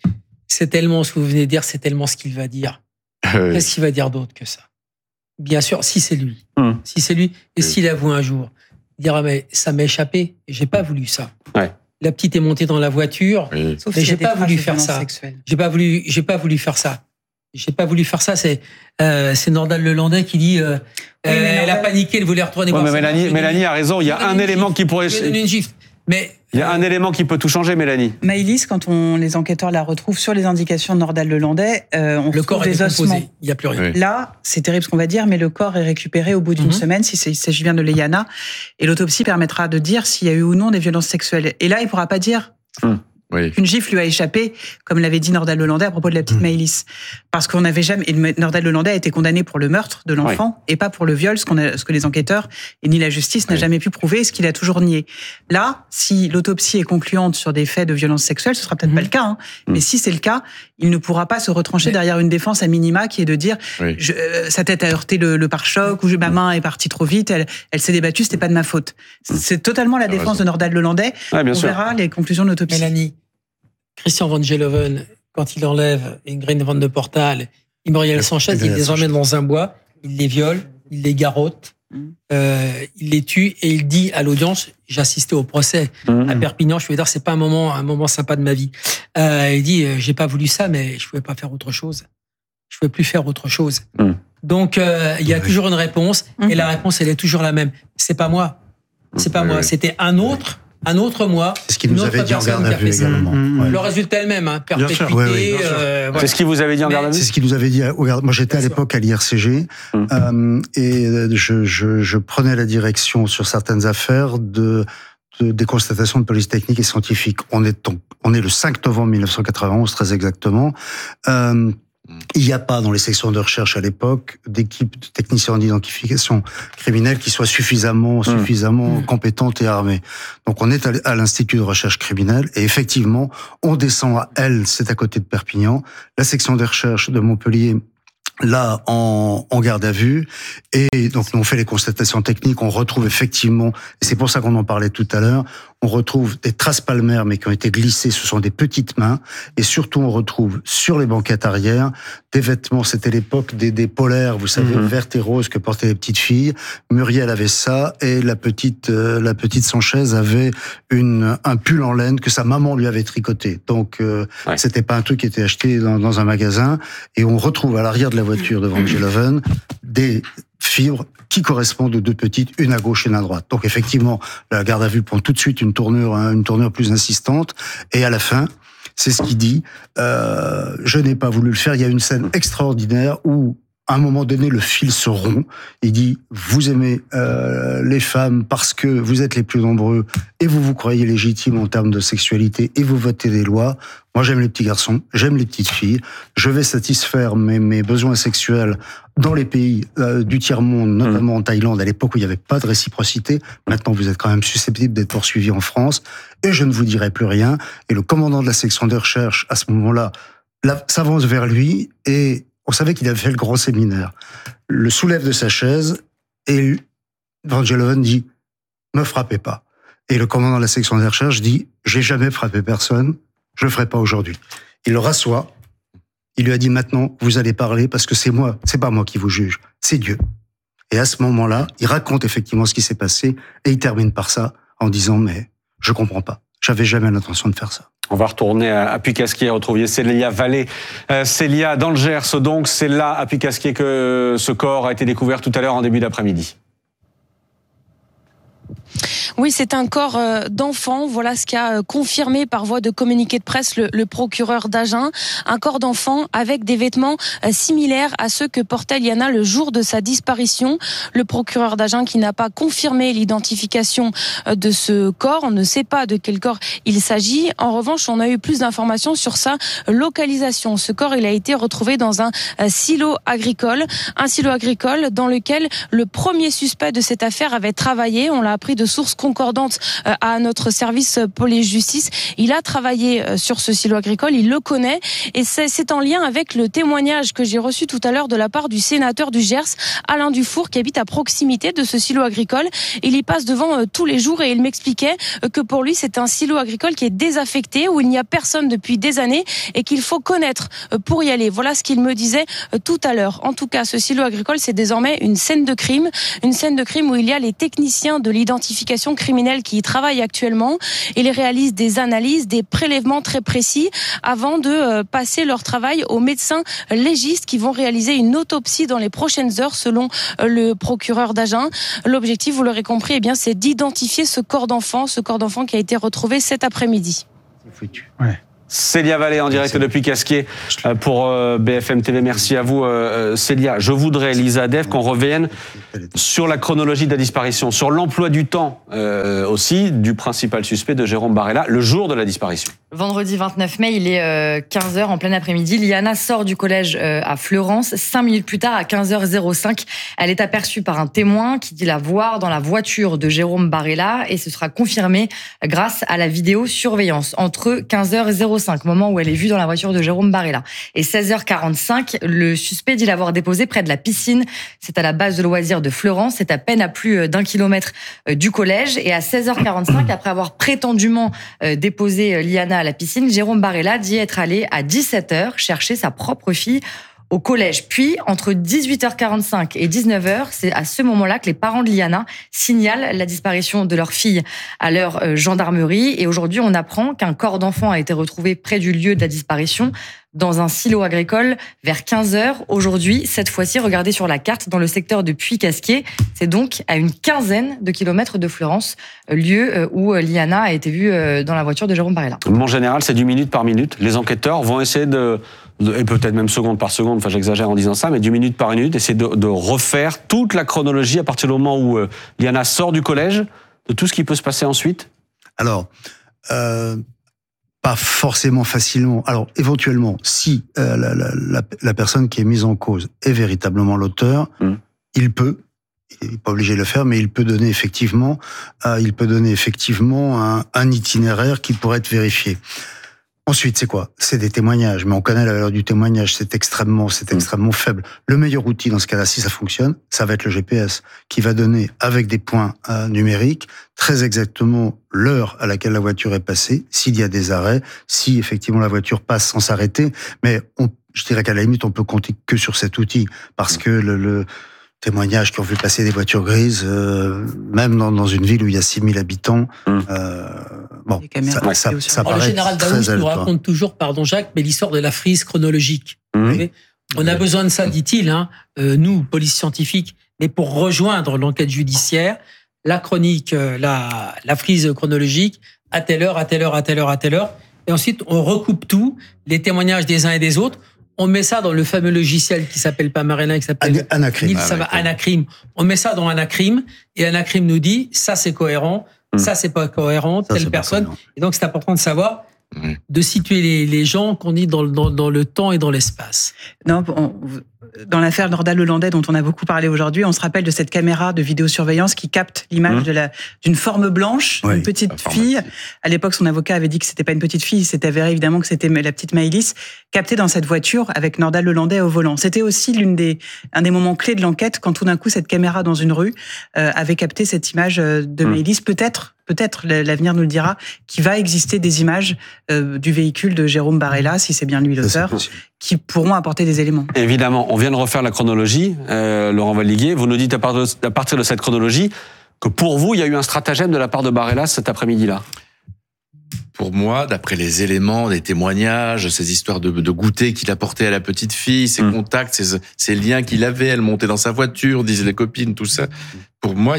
S1: C'est tellement ce que vous venez de dire, c'est tellement ce qu'il va dire. Qu'est-ce qu'il va dire d'autre que ça? Bien sûr, si c'est lui. Si c'est lui, et s'il avoue un jour, il dira, mais ça m'est échappé, j'ai pas voulu ça.
S2: Ouais.
S1: La petite est montée dans la voiture, mais j'ai pas voulu faire ça. J'ai pas voulu faire ça. J'ai pas voulu faire ça. C'est Nordal Lelandais qui dit elle a paniqué, elle voulait retourner voir.
S2: Mais Mélanie a raison. Il y a un élément qui pourrait.
S1: Une gifle. Mais
S2: il y a un élément qui peut tout changer, Mélanie.
S4: Maëlys, quand les enquêteurs la retrouvent sur les indications de Nordal Lelandais, on
S1: le corps est
S4: des ossements.
S1: Il n'y a plus rien.
S4: Oui. Là, c'est terrible ce qu'on va dire, mais le corps est récupéré au bout d'une semaine, si il s'agit bien de Léana, et l'autopsie permettra de dire s'il y a eu ou non des violences sexuelles. Et là, il ne pourra pas dire qu'une gifle lui a échappé, comme l'avait dit Nordal Lelandais à propos de la petite Maëlys. Parce qu'on n'avait jamais... Et Nordal Lelandais a été condamné pour le meurtre de l'enfant et pas pour le viol, ce que les enquêteurs et ni la justice n'a jamais pu prouver, ce qu'il a toujours nié. Là, si l'autopsie est concluante sur des faits de violence sexuelle, ce sera peut-être pas le cas, mais si c'est le cas, il ne pourra pas se retrancher derrière une défense à minima qui est de dire sa tête a heurté le pare-choc, ou ma main est partie trop vite, elle s'est débattue, c'était pas de ma faute. C'est totalement la défense de Nordal Lelandais. On verra les conclusions de l'autopsie.
S1: Mélanie, Christian Van Geloven, quand il enlève Ingrid van de Portal et Muriel Sanchez, il les emmène dans un bois, il les viole, il les garrotte, il les tue et il dit à l'audience, j'ai assisté au procès à Perpignan, je veux dire, c'est pas un moment sympa de ma vie. Il dit, j'ai pas voulu ça, mais je pouvais pas faire autre chose. Je pouvais plus faire autre chose. Donc, il y a toujours une réponse et la réponse, elle est toujours la même. C'est pas moi. C'est pas moi. C'était un autre moi.
S3: C'est ce qu'il nous avait dit en garde à vue également.
S1: Le résultat est le même, perpétuité.
S2: C'est ce qu'il vous avait dit en garde à vue.
S3: C'est ce qu'il nous avait dit. Moi, j'étais à l'époque à l'IRCG et je prenais la direction sur certaines affaires des constatations de police technique et scientifique. On est le 5 novembre 1991, très exactement. Il n'y a pas dans les sections de recherche à l'époque d'équipe de techniciens en identification criminelle qui soit suffisamment compétente et armée. Donc on est à l'Institut de recherche criminelle et effectivement on descend à Elle, c'est à côté de Perpignan, la section de recherche de Montpellier. Là, en garde à vue, et donc nous on fait les constatations techniques, on retrouve effectivement, et c'est pour ça qu'on en parlait tout à l'heure, on retrouve des traces palmaires mais qui ont été glissées, ce sont des petites mains, et surtout on retrouve sur les banquettes arrière des vêtements, c'était l'époque des polaires, vous savez, vertes et roses que portaient les petites filles. Muriel avait ça, et la petite Sanchez avait un pull en laine que sa maman lui avait tricoté. Donc c'était pas un truc qui était acheté dans un magasin, et on retrouve à l'arrière de la voiture de Van Geloven des fibres qui correspondent aux deux petites, une à gauche et une à droite. Donc effectivement, la garde à vue prend tout de suite une tournure plus insistante, et à la fin, c'est ce qu'il dit, je n'ai pas voulu le faire. Il y a une scène extraordinaire où, à un moment donné, le fil se rompt. Il dit, vous aimez les femmes parce que vous êtes les plus nombreux et vous vous croyez légitimes en termes de sexualité et vous votez des lois. Moi, j'aime les petits garçons, j'aime les petites filles. Je vais satisfaire mes besoins sexuels dans les pays du tiers-monde, notamment en Thaïlande, à l'époque où il n'y avait pas de réciprocité. Maintenant, vous êtes quand même susceptible d'être poursuivi en France. Et je ne vous dirai plus rien. Et le commandant de la section de recherche, à ce moment-là, s'avance vers lui et on savait qu'il avait fait le grand séminaire. Le soulève de sa chaise et Van Geloven dit « Ne frappez pas ». Et le commandant de la section de recherche dit « J'ai jamais frappé personne, je le ferai pas aujourd'hui ». Il le rassoit, il lui a dit « Maintenant, vous allez parler parce que c'est pas moi qui vous juge, c'est Dieu ». Et à ce moment-là, il raconte effectivement ce qui s'est passé et il termine par ça en disant « Mais je comprends pas, j'avais jamais l'intention de faire ça ».
S2: On va retourner à Puy-Casquier, retrouver Célia Vallée. Célia, dans le Gers, donc, c'est là, à Puy-Casquier, que ce corps a été découvert tout à l'heure en début d'après-midi.
S10: Oui, c'est un corps d'enfant. Voilà ce qu'a confirmé par voie de communiqué de presse le procureur d'Agen. Un corps d'enfant avec des vêtements similaires à ceux que portait Liana le jour de sa disparition. Le procureur d'Agen qui n'a pas confirmé l'identification de ce corps. On ne sait pas de quel corps il s'agit. En revanche, on a eu plus d'informations sur sa localisation. Ce corps, il a été retrouvé dans un silo agricole. Un silo agricole dans lequel le premier suspect de cette affaire avait travaillé. On l'a appris de sources confidenциelles concordante à notre service police-justice. Il a travaillé sur ce silo agricole, il le connaît, et c'est en lien avec le témoignage que j'ai reçu tout à l'heure de la part du sénateur du Gers, Alain Dufour, qui habite à proximité de ce silo agricole. Il y passe devant tous les jours et il m'expliquait que pour lui, c'est un silo agricole qui est désaffecté, où il n'y a personne depuis des années et qu'il faut connaître pour y aller. Voilà ce qu'il me disait tout à l'heure. En tout cas, ce silo agricole, c'est désormais une scène de crime où il y a les techniciens de l'identification criminelle qui y travaillent actuellement. Ils réalisent des analyses, des prélèvements très précis avant de passer leur travail aux médecins légistes qui vont réaliser une autopsie dans les prochaines heures selon le procureur d'Agen. L'objectif, vous l'aurez compris, eh bien, c'est d'identifier ce corps d'enfant qui a été retrouvé cet après-midi.
S3: C'est foutu. Ouais.
S2: Célia Vallée en direct depuis Casquier pour BFM TV. Merci à vous, Célia. Je voudrais, Lisa Dev, qu'on revienne sur la chronologie de la disparition, sur l'emploi du temps aussi du principal suspect de Jérôme Barella, le jour de la disparition.
S11: Vendredi 29 mai, il est 15h en plein après-midi. Liana sort du collège à Fleurance. 5 minutes plus tard, à 15h05, elle est aperçue par un témoin qui dit la voir dans la voiture de Jérôme Barella, et ce sera confirmé grâce à la vidéosurveillance. Entre 15h05, moment où elle est vue dans la voiture de Jérôme Barella, et 16h45, le suspect dit l'avoir déposée près de la piscine. C'est à la base de loisirs de Fleurance. C'est à peine à plus d'1 kilomètre du collège. Et à 16h45, après avoir prétendument déposé Liana à la piscine, Jérôme Barella dit être allé à 17h chercher sa propre fille au collège. Puis, entre 18h45 et 19h, c'est à ce moment-là que les parents de Liana signalent la disparition de leur fille à leur gendarmerie. Et aujourd'hui, on apprend qu'un corps d'enfant a été retrouvé près du lieu de la disparition, dans un silo agricole, vers 15h. Aujourd'hui, cette fois-ci, regardez sur la carte, dans le secteur de Puy-Casquier. C'est donc à une quinzaine de kilomètres de Fleurance, lieu où Liana a été vue dans la voiture de Jérôme Barella.
S2: En général, c'est du minute par minute. Les enquêteurs vont essayer et peut-être même seconde par seconde, enfin j'exagère en disant ça, mais du minute par minute, essayer de refaire toute la chronologie à partir du moment où Liana sort du collège, de tout ce qui peut se passer ensuite.
S3: Alors, pas forcément facilement. Alors, éventuellement, si la personne qui est mise en cause est véritablement l'auteur, il peut, il n'est pas obligé de le faire, mais il peut donner effectivement un itinéraire qui pourrait être vérifié. Ensuite, c'est quoi? C'est des témoignages, mais on connaît la valeur du témoignage, c'est extrêmement faible. Le meilleur outil dans ce cas-là, si ça fonctionne, ça va être le GPS, qui va donner, avec des points numériques, très exactement l'heure à laquelle la voiture est passée, s'il y a des arrêts, si effectivement la voiture passe sans s'arrêter. Mais je dirais qu'à la limite, on peut compter que sur cet outil, parce que le témoignages qui ont vu passer des voitures grises, même dans une ville où il y a 6000 habitants, bon, ça paraît
S1: le général Daoust nous raconte toujours, pardon Jacques, mais l'histoire de la frise chronologique. On a besoin de ça, dit-il, nous, police scientifique, mais pour rejoindre l'enquête judiciaire, la chronique, la frise chronologique, à telle heure, à telle heure, à telle heure, à telle heure, et ensuite on recoupe tout, les témoignages des uns et des autres. On met ça dans le fameux logiciel qui s'appelle pas Marina, qui s'appelle
S3: Anacrime.
S1: Anacrime. On met ça dans Anacrime, et Anacrime nous dit ça c'est cohérent, ça c'est pas cohérent, telle personne. Et donc c'est important de savoir, de situer les gens qu'on dit dans le temps et dans l'espace.
S4: Non, dans l'affaire Nordal-Lelandais dont on a beaucoup parlé aujourd'hui, on se rappelle de cette caméra de vidéosurveillance qui capte l'image d'une forme blanche, une petite fille. À l'époque, son avocat avait dit que c'était pas une petite fille, c'était avéré évidemment que c'était la petite Maëlys, captée dans cette voiture avec Nordal-Lelandais au volant. C'était aussi un des moments clés de l'enquête, quand tout d'un coup cette caméra dans une rue avait capté cette image de Maëlys. Peut-être, l'avenir nous le dira, qu'il va exister des images du véhicule de Jérôme Barella, si c'est bien lui l'auteur, qui pourront apporter des éléments.
S2: Évidemment, on vient de refaire la chronologie, Laurent Valdiguier. Vous nous dites à partir de cette chronologie que pour vous, il y a eu un stratagème de la part de Barella cet après-midi-là.
S6: Pour moi, d'après les éléments, les témoignages, ces histoires de goûter qu'il apportait à la petite fille, ses contacts, ces liens qu'il avait, elle montait dans sa voiture, disaient les copines, tout ça. Pour moi,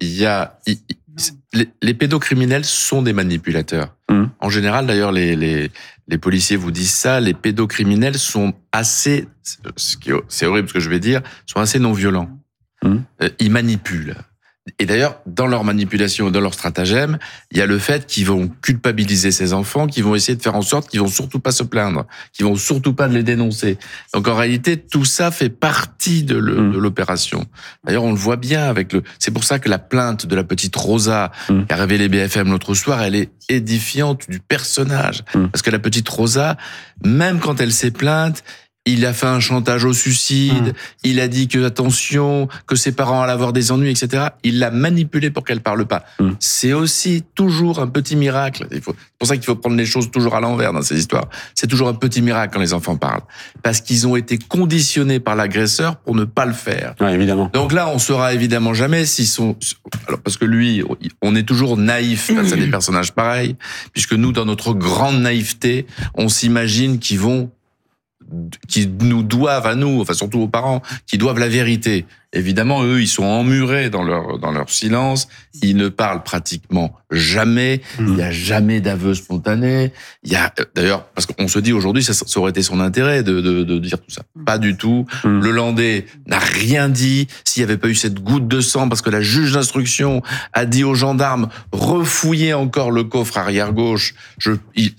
S6: les pédocriminels sont des manipulateurs. En général, d'ailleurs, les policiers vous disent ça, les pédocriminels sont assez, c'est horrible ce que je vais dire, sont assez non-violents. Ils manipulent. Et d'ailleurs, dans leur manipulation, dans leur stratagème, il y a le fait qu'ils vont culpabiliser ces enfants, qu'ils vont essayer de faire en sorte qu'ils vont surtout pas se plaindre, qu'ils vont surtout pas les dénoncer. Donc en réalité, tout ça fait partie de l'opération. D'ailleurs, on le voit bien c'est pour ça que la plainte de la petite Rosa, qui a révélé BFM l'autre soir, elle est édifiante du personnage. Parce que la petite Rosa, même quand elle s'est plainte, il a fait un chantage au suicide, il a dit que, attention, que ses parents allaient avoir des ennuis, etc. Il l'a manipulée pour qu'elle parle pas. C'est aussi toujours un petit miracle. C'est pour ça qu'il faut prendre les choses toujours à l'envers dans ces histoires. C'est toujours un petit miracle quand les enfants parlent. Parce qu'ils ont été conditionnés par l'agresseur pour ne pas le faire.
S2: Ouais, évidemment.
S6: Donc là, on saura évidemment jamais s'ils sont... Alors, parce que lui, on est toujours naïf face à des personnages pareils, puisque nous, dans notre grande naïveté, on s'imagine qui nous doivent à nous, enfin surtout aux parents, qui doivent la vérité. Évidemment, eux, ils sont emmurés dans leur silence. Ils ne parlent pratiquement jamais. Il n'y a jamais d'aveu spontané. Il y a, d'ailleurs, parce qu'on se dit aujourd'hui, ça aurait été son intérêt de dire tout ça. Pas du tout. Le Landais n'a rien dit. S'il n'y avait pas eu cette goutte de sang, parce que la juge d'instruction a dit aux gendarmes, refouillez encore le coffre arrière gauche. Il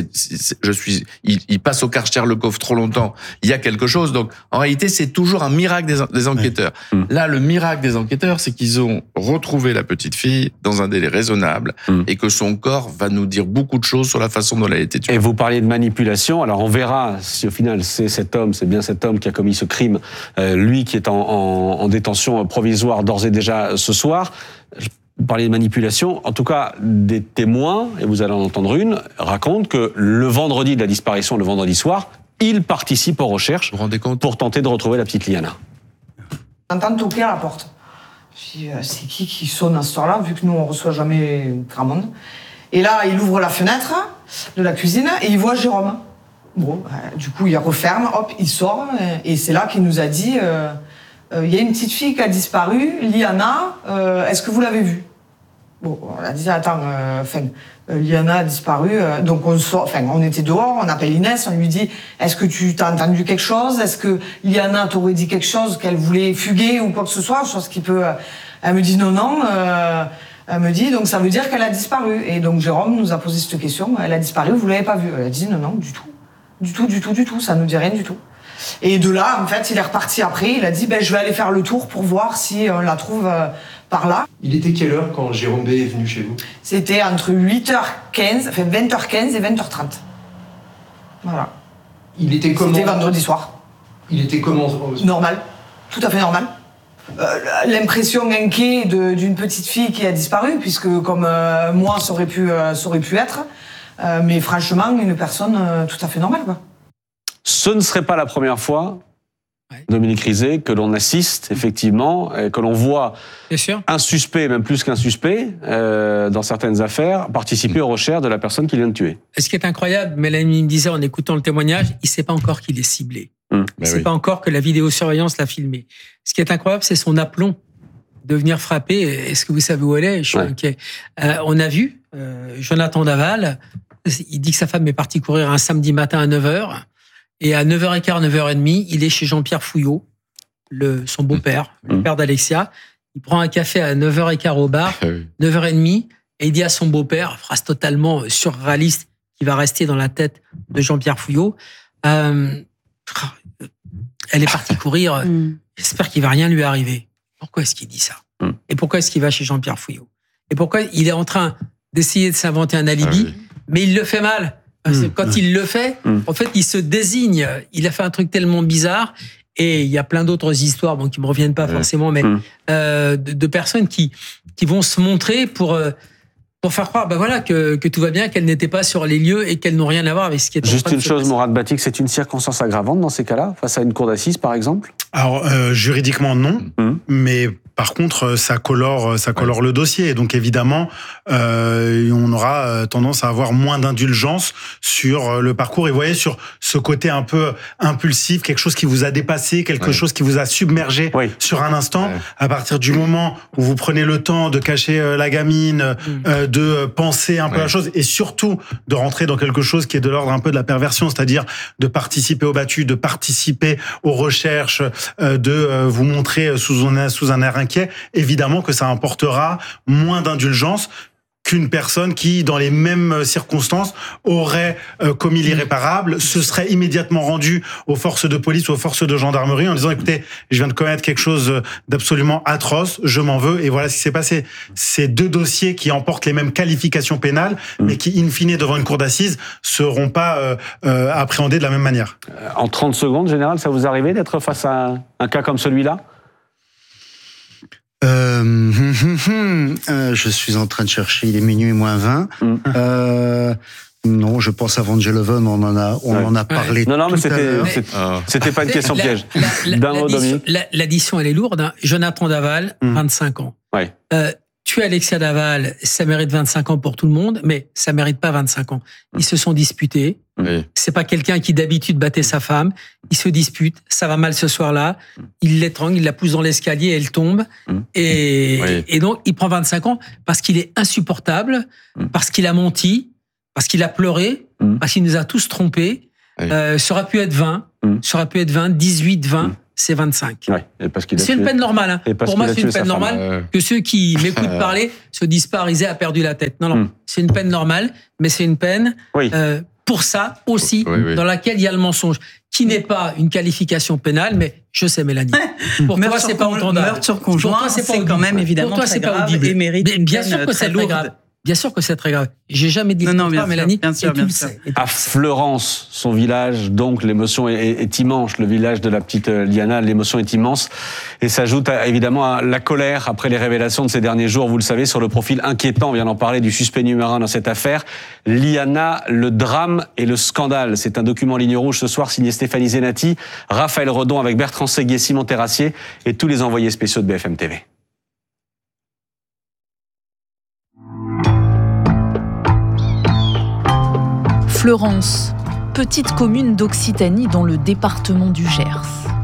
S6: passe au Karcher le coffre trop longtemps. Il y a quelque chose. Donc, en réalité, c'est toujours un miracle des enquêteurs. Là, le miracle des enquêteurs, c'est qu'ils ont retrouvé la petite fille dans un délai raisonnable et que son corps va nous dire beaucoup de choses sur la façon dont elle a été tuée.
S2: Et vous parliez de manipulation. Alors, on verra si au final c'est bien cet homme qui a commis ce crime, lui qui est en détention provisoire d'ores et déjà ce soir. Vous parliez de manipulation. En tout cas, des témoins, et vous allez en entendre une, racontent que le vendredi de la disparition, le vendredi soir, il participe aux recherches pour tenter de retrouver la petite Liana.
S12: J'entends toquer à la porte. Je dis, c'est qui sonne à ce soir-là, vu que nous, on reçoit jamais grand monde. Et là, il ouvre la fenêtre de la cuisine et il voit Jérôme. Bon, du coup, il referme, hop, il sort. Et c'est là qu'il nous a dit, y a une petite fille qui a disparu, Liana, est-ce que vous l'avez vue? Bon, on a dit, attends, Liana a disparu, donc on sort, on était dehors, on appelle Inès, on lui dit, est-ce que tu t'as entendu quelque chose? Est-ce que Liana t'aurait dit quelque chose, qu'elle voulait fuguer ou quoi que ce soit? Chose qui peut, elle me dit non, elle me dit, donc ça veut dire qu'elle a disparu. Et donc Jérôme nous a posé cette question, elle a disparu, vous l'avez pas vue? Elle a dit non, du tout, ça nous dit rien du tout. Et de là, en fait, il est reparti après, il a dit, je vais aller faire le tour pour voir si on la trouve par là.
S13: Il était quelle heure quand Jérôme B est venu chez vous?
S12: C'était entre 8h15, 20h15 et 20h30. Voilà.
S13: Il était comment?
S12: C'était vendredi soir.
S13: Il était comment?
S12: Normal, tout à fait normal. L'impression inquiète d'une petite fille qui a disparu, puisque comme moi, ça aurait pu être. Mais franchement, une personne tout à fait normale, quoi.
S2: Ce ne serait pas la première fois, Dominique Rizet, que l'on assiste, effectivement, que l'on voit un suspect, même plus qu'un suspect, dans certaines affaires, participer aux recherches de la personne qui vient de tuer.
S1: Ce qui est incroyable, Mélanie me disait en écoutant le témoignage, il ne sait pas encore qu'il est ciblé. Il ne sait pas encore que la vidéosurveillance l'a filmé. Ce qui est incroyable, c'est son aplomb de venir frapper. Est-ce que vous savez où elle est? Je suis inquiet. On a vu Jonathan Daval, il dit que sa femme est partie courir un samedi matin à 9h. Et à 9h15, 9h30, il est chez Jean-Pierre Fouillot, son beau-père, le père d'Alexia. Il prend un café à 9h15 au bar, 9h30, et il dit à son beau-père, phrase totalement surréaliste qui va rester dans la tête de Jean-Pierre Fouillot, elle est partie courir, j'espère qu'il va rien lui arriver. Pourquoi est-ce qu'il dit ça? Et pourquoi est-ce qu'il va chez Jean-Pierre Fouillot? Et pourquoi il est en train d'essayer de s'inventer un alibi, mais il le fait mal? Parce que quand il le fait, en fait, il se désigne. Il a fait un truc tellement bizarre. Et il y a plein d'autres histoires, qui me reviennent pas forcément, mais de personnes qui vont se montrer pour faire croire, que tout va bien, qu'elles n'étaient pas sur les lieux et qu'elles n'ont rien à voir avec ce qui est en train de se passer.
S2: Juste une chose, Mourad Batik, c'est une circonstance aggravante dans ces cas-là, face à une cour d'assises, par exemple?
S9: Alors, juridiquement, non. Mais par contre, ça colore le dossier. Donc, évidemment, on aura tendance à avoir moins d'indulgence sur le parcours. Et vous voyez, sur ce côté un peu impulsif, quelque chose qui vous a dépassé, quelque chose qui vous a submergé sur un instant. À partir du moment où vous prenez le temps de cacher la gamine, de penser un peu à la chose, et surtout de rentrer dans quelque chose qui est de l'ordre un peu de la perversion, c'est-à-dire de participer au battu, de participer aux recherches, de vous montrer sous un air inquiets, évidemment que ça apportera moins d'indulgence qu'une personne qui, dans les mêmes circonstances, aurait commis l'irréparable, se serait immédiatement rendue aux forces de police ou aux forces de gendarmerie en disant, écoutez, je viens de commettre quelque chose d'absolument atroce, je m'en veux, et voilà ce qui s'est passé. Ces deux dossiers qui emportent les mêmes qualifications pénales, mais qui, in fine, devant une cour d'assises, seront pas appréhendés de la même manière.
S2: En 30 secondes, général, ça vous arrive d'être face à un cas comme celui-là ?
S3: Je suis en train de chercher, il est minuit moins 20. Non, je pense à Van Gelhoven, on en a parlé.
S2: Non, mais c'était pas une question piège.
S1: L'addition, elle est lourde. Hein. Jonathan Daval, 25 ans.
S2: Ouais.
S1: Tuer Alexia Daval, ça mérite 25 ans pour tout le monde, mais ça mérite pas 25 ans. Ils se sont disputés.
S6: Oui.
S1: C'est pas quelqu'un qui d'habitude battait sa femme. Ils se disputent. Ça va mal ce soir-là. Il l'étrangle, il la pousse dans l'escalier, elle tombe. Et donc, il prend 25 ans parce qu'il est insupportable, parce qu'il a menti, parce qu'il a pleuré, parce qu'il nous a tous trompés. Ça aurait pu être 20, ça aurait pu être 20, 18, 20. C'est 25.
S2: Ouais,
S1: c'est une peine normale. Hein. Pour moi, c'est une peine normale que ceux qui m'écoutent parler se disent pas Rizet a perdu la tête. Non, c'est une peine normale, mais c'est une peine pour ça aussi, dans laquelle il y a le mensonge, qui n'est pas une qualification pénale, mais je sais, Mélanie. Pour toi, c'est pas entendable.
S4: Meurtre sur conjoint, c'est quand même évidemment très grave et mérite une peine très lourde.
S1: Bien sûr que c'est très grave. J'ai jamais dit ça, Mélanie.
S4: Bien sûr.
S2: À Fleurance, son village, donc l'émotion est immense. Le village de la petite Liana, l'émotion est immense. Et s'ajoute évidemment à la colère après les révélations de ces derniers jours, vous le savez, sur le profil inquiétant, on vient d'en parler, du suspect numéro 1 dans cette affaire. Liana, le drame et le scandale. C'est un document ligne rouge ce soir signé Stéphanie Zenati, Raphaël Redon avec Bertrand Séguier, Simon Terrassier et tous les envoyés spéciaux de BFM TV.
S14: Fleurance, petite commune d'Occitanie dans le département du Gers.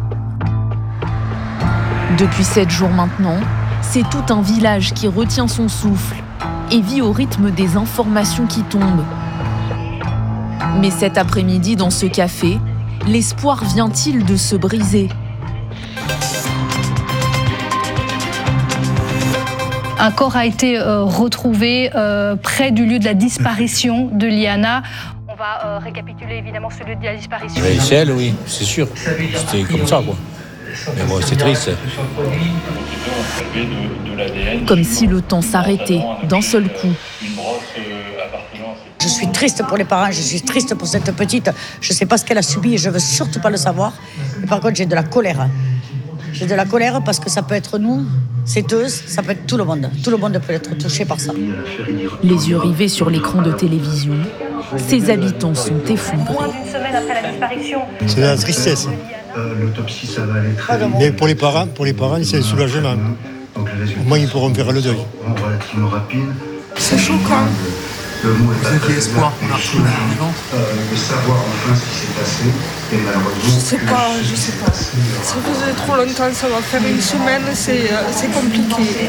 S14: Depuis 7 jours maintenant, c'est tout un village qui retient son souffle et vit au rythme des informations qui tombent. Mais cet après-midi, dans ce café, l'espoir vient-il de se briser ?
S15: Un corps a été retrouvé près du lieu de la disparition de Liana. On va récapituler évidemment ce lieu de la disparition.
S16: Mais c'est elle, oui, c'est sûr. C'était comme ça, quoi. Mais bon, c'est triste.
S14: Comme si le temps s'arrêtait d'un seul coup.
S17: Je suis triste pour les parents, je suis triste pour cette petite. Je ne sais pas ce qu'elle a subi et je ne veux surtout pas le savoir. Mais par contre, j'ai de la colère. J'ai de la colère parce que ça peut être nous, c'est eux, ça peut être tout le monde. Tout le monde peut être touché par ça.
S14: Les yeux rivés sur l'écran de télévision, ses habitants sont effondrés.
S15: Moins d'une semaine après la disparition.
S16: C'est la tristesse.
S3: L'autopsie, ça va aller très vite.
S16: Mais pour les parents, c'est un soulagement. Au moins, ils pourront faire le deuil.
S3: Relativement rapide.
S8: C'est choquant.
S3: Le mot est
S18: quel espoir qu'on a retrouvé la vivante
S3: de savoir enfin ce qui s'est passé. Et malheureusement,
S8: je sais pas. Ça faisait trop longtemps, ça va faire une semaine, c'est compliqué.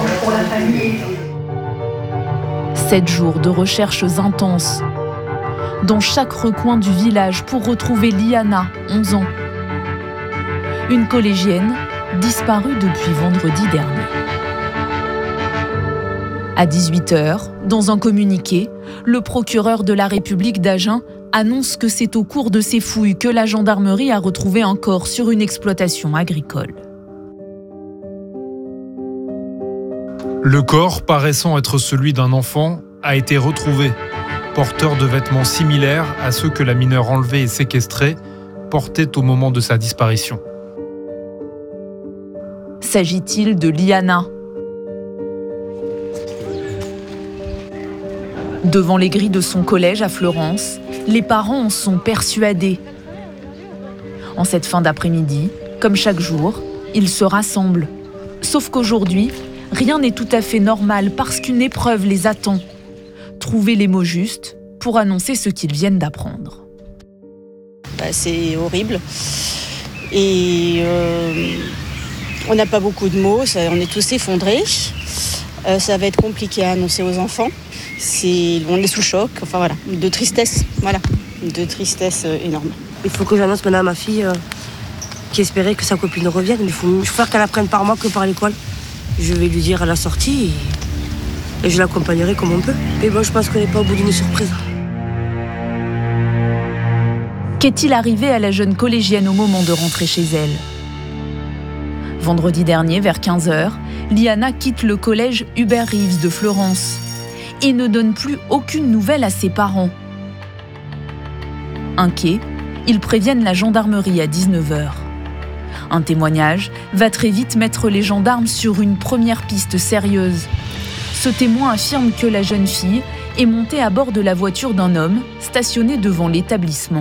S14: 7 jours de recherches intenses dans chaque recoin du village pour retrouver Liana, 11 ans. Une collégienne disparue depuis vendredi dernier. À 18h, dans un communiqué, le procureur de la République d'Agen annonce que c'est au cours de ces fouilles que la gendarmerie a retrouvé un corps sur une exploitation agricole.
S19: Le corps, paraissant être celui d'un enfant, a été retrouvé, porteur de vêtements similaires à ceux que la mineure enlevée et séquestrée portait au moment de sa disparition.
S14: S'agit-il de Liana ? Devant les grilles de son collège à Fleurance, les parents en sont persuadés. En cette fin d'après-midi, comme chaque jour, ils se rassemblent. Sauf qu'aujourd'hui, rien n'est tout à fait normal parce qu'une épreuve les attend. Trouver les mots justes pour annoncer ce qu'ils viennent d'apprendre.
S20: C'est horrible. Et on n'a pas beaucoup de mots, on est tous effondrés. Ça va être compliqué à annoncer aux enfants. On est sous choc, enfin voilà, de tristesse énorme.
S21: Il faut que j'annonce maintenant à ma fille qui espérait que sa copine revienne, mais il faut faire qu'elle apprenne par moi que par l'école. Je vais lui dire à la sortie et je l'accompagnerai comme on peut. Et moi, je pense qu'on n'est pas au bout d'une surprise.
S14: Qu'est-il arrivé à la jeune collégienne au moment de rentrer chez elle ? Vendredi dernier, vers 15h, Liana quitte le collège Hubert Reeves de Fleurance et ne donne plus aucune nouvelle à ses parents. Inquiets, ils préviennent la gendarmerie à 19h. Un témoignage va très vite mettre les gendarmes sur une première piste sérieuse. Ce témoin affirme que la jeune fille est montée à bord de la voiture d'un homme stationné devant l'établissement.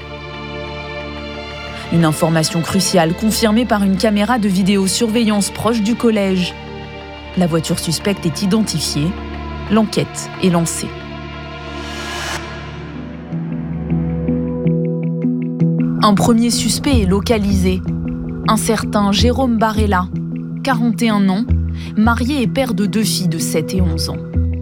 S14: Une information cruciale confirmée par une caméra de vidéosurveillance proche du collège. La voiture suspecte est identifiée. L'enquête est lancée. Un premier suspect est localisé. Un certain Jérôme Barella, 41 ans, marié et père de 2 filles de 7 et 11 ans.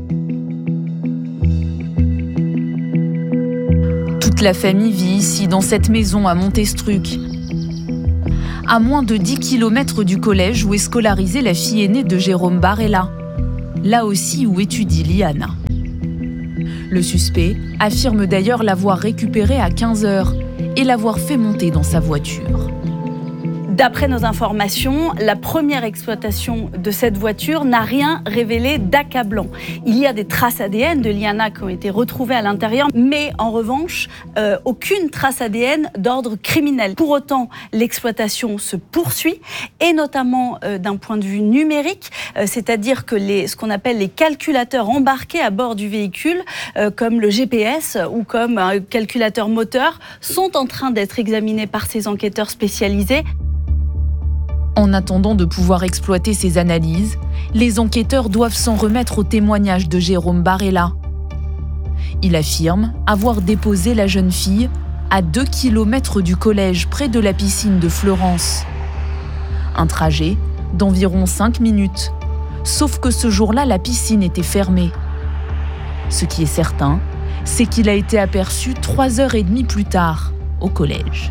S14: Toute la famille vit ici, dans cette maison à Montestruc. À moins de 10 km du collège où est scolarisée la fille aînée de Jérôme Barella, là aussi où étudie Liana. Le suspect affirme d'ailleurs l'avoir récupérée à 15h et l'avoir fait monter dans sa voiture.
S22: D'après nos informations, la première exploitation de cette voiture n'a rien révélé d'accablant. Il y a des traces ADN de Liana qui ont été retrouvées à l'intérieur, mais en revanche, aucune trace ADN d'ordre criminel. Pour autant, l'exploitation se poursuit, et notamment d'un point de vue numérique, c'est-à-dire que ce qu'on appelle les calculateurs embarqués à bord du véhicule, comme le GPS ou comme un calculateur moteur, sont en train d'être examinés par ces enquêteurs spécialisés.
S14: En attendant de pouvoir exploiter ces analyses, les enquêteurs doivent s'en remettre au témoignage de Jérôme Barella. Il affirme avoir déposé la jeune fille à 2 km du collège, près de la piscine de Fleurance. Un trajet d'environ 5 minutes, sauf que ce jour-là, la piscine était fermée. Ce qui est certain, c'est qu'il a été aperçu 3h30 plus tard, au collège.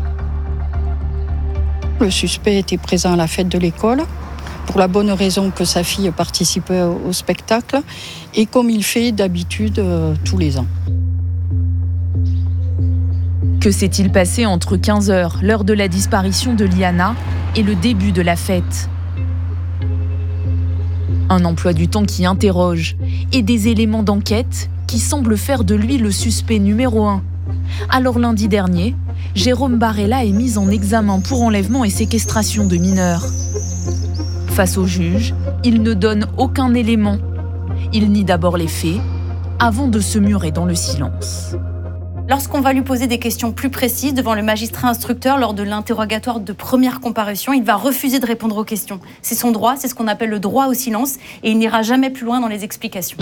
S23: Le suspect était présent à la fête de l'école, pour la bonne raison que sa fille participait au spectacle, et comme il fait d'habitude tous les ans.
S14: Que s'est-il passé entre 15h, l'heure de la disparition de Liana, et le début de la fête ? Un emploi du temps qui interroge, et des éléments d'enquête qui semblent faire de lui le suspect numéro 1. Alors lundi dernier, Jérôme Barella est mis en examen pour enlèvement et séquestration de mineurs. Face au juge, il ne donne aucun élément. Il nie d'abord les faits, avant de se murer dans le silence.
S22: Lorsqu'on va lui poser des questions plus précises devant le magistrat instructeur lors de l'interrogatoire de première comparution, il va refuser de répondre aux questions. C'est son droit, c'est ce qu'on appelle le droit au silence, et il n'ira jamais plus loin dans les explications.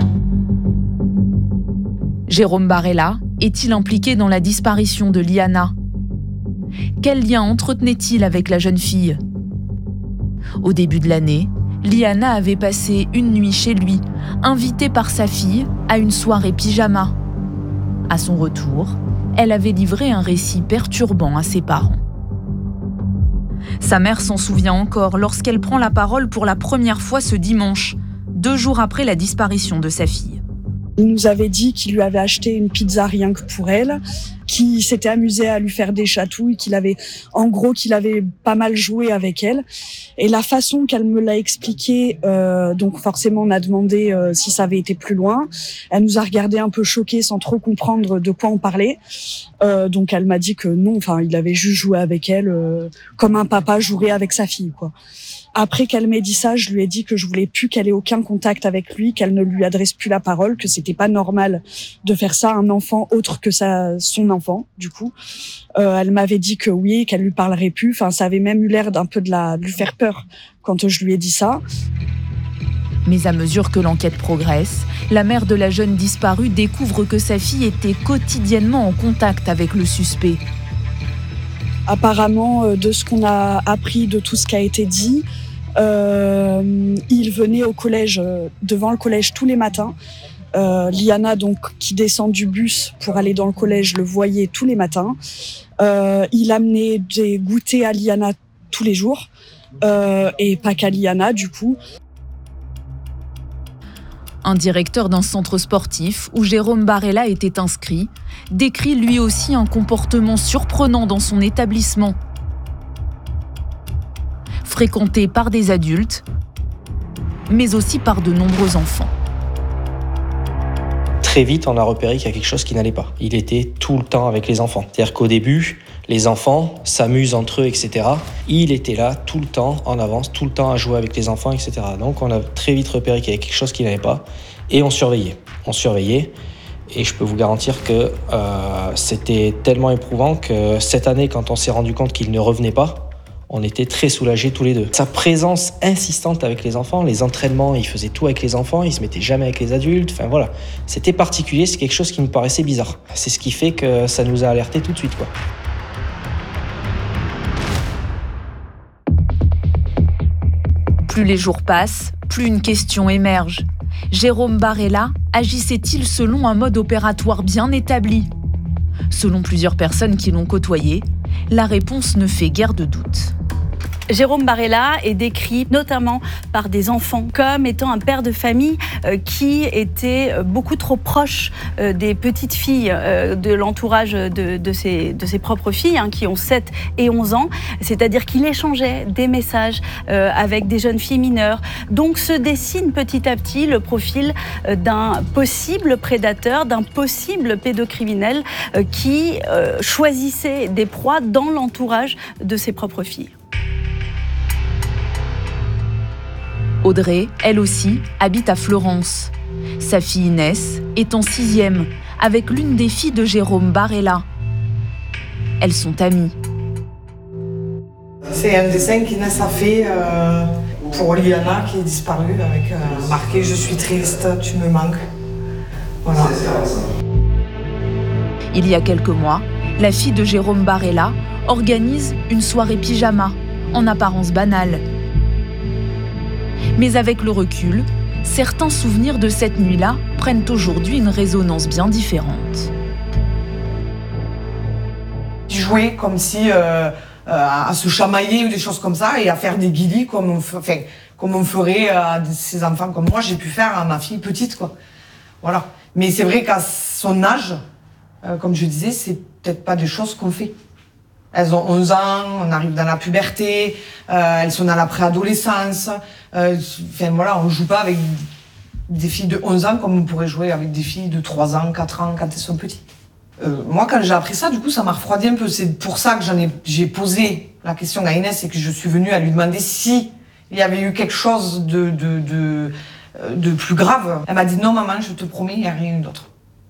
S14: Jérôme Barella est-il impliqué dans la disparition de Liana ? Quel lien entretenait-il avec la jeune fille ? Au début de l'année, Liana avait passé une nuit chez lui, invitée par sa fille à une soirée pyjama. À son retour, elle avait livré un récit perturbant à ses parents. Sa mère s'en souvient encore lorsqu'elle prend la parole pour la première fois ce dimanche, 2 jours après la disparition de sa fille.
S24: Il nous avait dit qu'il lui avait acheté une pizza rien que pour elle, qu'il s'était amusé à lui faire des chatouilles, qu'il avait pas mal joué avec elle. Et la façon qu'elle me l'a expliqué, donc forcément on a demandé si ça avait été plus loin. Elle nous a regardé un peu choqués sans trop comprendre de quoi on parlait. Donc elle m'a dit que non, il avait juste joué avec elle comme un papa jouerait avec sa fille, quoi. Après qu'elle m'ait dit ça, je lui ai dit que je voulais plus qu'elle ait aucun contact avec lui, qu'elle ne lui adresse plus la parole, que c'était pas normal de faire ça à un enfant autre que son enfant, du coup. Elle m'avait dit que oui, qu'elle lui parlerait plus. Ça avait même eu l'air d'un peu de lui faire peur quand je lui ai dit ça.
S14: Mais à mesure que l'enquête progresse, la mère de la jeune disparue découvre que sa fille était quotidiennement en contact avec le suspect.
S24: Apparemment, de ce qu'on a appris, de tout ce qui a été dit, il venait au collège, devant le collège tous les matins. Liana, donc, qui descend du bus pour aller dans le collège, le voyait tous les matins. Il amenait des goûters à Liana tous les jours, et pas qu'à Liana, du coup.
S14: Un directeur d'un centre sportif où Jérôme Barella était inscrit décrit lui aussi un comportement surprenant dans son établissement. Fréquenté par des adultes, mais aussi par de nombreux enfants.
S5: Très vite, on a repéré qu'il y a quelque chose qui n'allait pas. Il était tout le temps avec les enfants. C'est-à-dire qu'au début, les enfants s'amusent entre eux, etc. Il était là tout le temps, en avance, tout le temps à jouer avec les enfants, etc. Donc on a très vite repéré qu'il y avait quelque chose qui n'allait pas et on surveillait. Et je peux vous garantir que c'était tellement éprouvant que cette année, quand on s'est rendu compte qu'il ne revenait pas, on était très soulagés tous les deux. Sa présence insistante avec les enfants, les entraînements, il faisait tout avec les enfants, il se mettait jamais avec les adultes, enfin voilà. C'était particulier, c'est quelque chose qui nous paraissait bizarre. C'est ce qui fait que ça nous a alertés tout de suite, quoi.
S14: Plus les jours passent, plus une question émerge. Jérôme Barella agissait-il selon un mode opératoire bien établi ? Selon plusieurs personnes qui l'ont côtoyé, la réponse ne fait guère de doute.
S22: Jérôme Barella est décrit notamment par des enfants comme étant un père de famille qui était beaucoup trop proche des petites filles de l'entourage de ses propres filles, qui ont 7 et 11 ans. C'est-à-dire qu'il échangeait des messages avec des jeunes filles mineures. Donc se dessine petit à petit le profil d'un possible prédateur, d'un possible pédocriminel qui choisissait des proies dans l'entourage de ses propres filles.
S14: Audrey, elle aussi, habite à Florence. Sa fille Inès est en 6e, avec l'une des filles de Jérôme Barella. Elles sont amies.
S12: C'est un dessin qu'Inès a fait pour Liana, qui est disparue, avec marqué « Je suis triste, tu me manques ». Voilà.
S14: Il y a quelques mois, la fille de Jérôme Barella organise une soirée pyjama, en apparence banale. Mais avec le recul, certains souvenirs de cette nuit-là prennent aujourd'hui une résonance bien différente.
S12: Ils jouaient comme si à se chamailler ou des choses comme ça et à faire des guillis comme on ferait à ces enfants comme moi, j'ai pu faire à ma fille petite, quoi. Voilà. Mais c'est vrai qu'à son âge, comme je disais, c'est peut-être pas des choses qu'on fait. Elles ont 11 ans, on arrive dans la puberté, elles sont dans la préadolescence. Enfin voilà, on joue pas avec des filles de 11 ans comme on pourrait jouer avec des filles de 3 ans, 4 ans quand elles sont petites. Moi, quand j'ai appris ça, du coup, ça m'a refroidi un peu. C'est pour ça que j'ai posé la question à Inès et que je suis venue à lui demander si il y avait eu quelque chose de plus grave. Elle m'a dit non, maman, je te promets, il n'y a rien d'autre.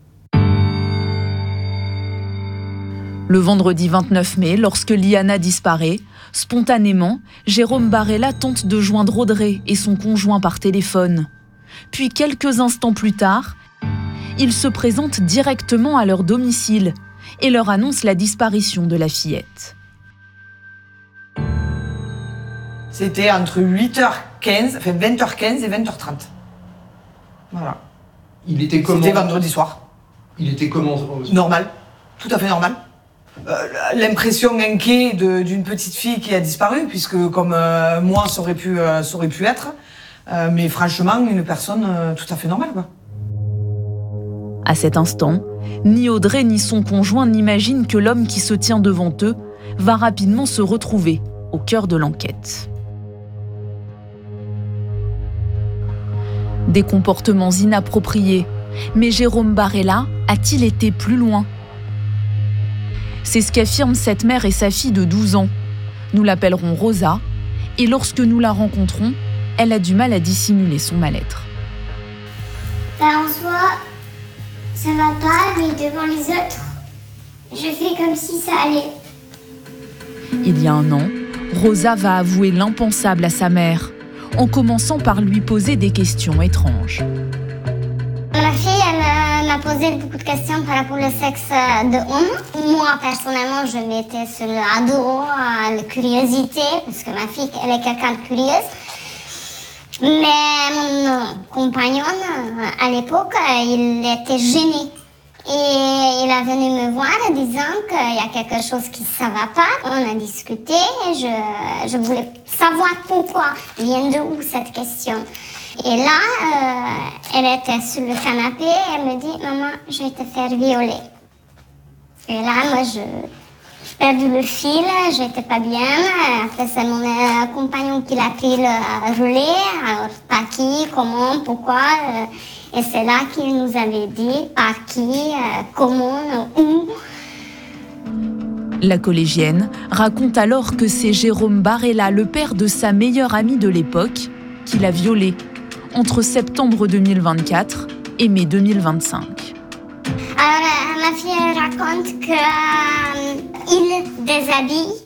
S14: Le vendredi 29 mai, lorsque Liana disparaît, spontanément, Jérôme Barella tente de joindre Audrey et son conjoint par téléphone. Puis quelques instants plus tard, il se présente directement à leur domicile et leur annonce la disparition de la fillette.
S12: C'était entre 20h15 et 20h30. Voilà.
S13: Il était comment ?
S12: C'était vendredi soir.
S13: Il était comment ?
S12: Normal, tout à fait normal. L'impression inquiète d'une petite fille qui a disparu, puisque comme moi, ça aurait pu être. Mais franchement, une personne tout à fait normale, quoi.
S14: À cet instant, ni Audrey ni son conjoint n'imaginent que l'homme qui se tient devant eux va rapidement se retrouver au cœur de l'enquête. Des comportements inappropriés, mais Jérôme Barella a-t-il été plus loin ? C'est ce qu'affirment cette mère et sa fille de 12 ans. Nous l'appellerons Rosa, et lorsque nous la rencontrons, elle a du mal à dissimuler son mal-être.
S7: En soi, ça va pas, mais devant les autres, je fais comme si ça allait.
S14: Il y a un an, Rosa va avouer l'impensable à sa mère, en commençant par lui poser des questions étranges.
S7: Ma fille, elle m'a posé beaucoup de questions par rapport au sexe de homme. Moi, personnellement, je mettais sur le ado, la curiosité, parce que ma fille, elle est quelqu'un de curieuse. Mais mon compagnon, à l'époque, il était gêné. Et il est venu me voir en disant qu'il y a quelque chose qui ne va pas. On a discuté et je voulais savoir pourquoi vient de où cette question. Et là, elle était sur le canapé et elle me dit « Maman, je vais te faire violer ». Et là, moi, j'ai perdu le fil, j'étais pas bien. Après, c'est mon compagnon qui l'a pris le relais. Alors, par qui, comment, pourquoi. Et c'est là qu'il nous avait dit par qui, comment, où.
S14: La collégienne raconte alors que c'est Jérôme Barella, le père de sa meilleure amie de l'époque, qui l'a violée entre septembre 2024 et mai 2025.
S7: Alors, ma fille raconte qu'il déshabille